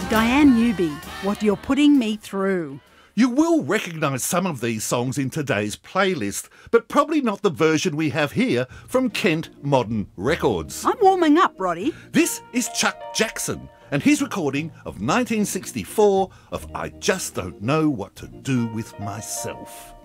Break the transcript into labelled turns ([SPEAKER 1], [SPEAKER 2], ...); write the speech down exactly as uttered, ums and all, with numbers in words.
[SPEAKER 1] Diane Newby, What You're Putting Me Through.
[SPEAKER 2] You will recognise some of these songs in today's playlist, but probably not the version we have here from Kent Modern Records.
[SPEAKER 1] I'm warming up, Roddy.
[SPEAKER 2] This is Chuck Jackson and his recording of nineteen sixty-four of I Just Don't Know What to Do With Myself.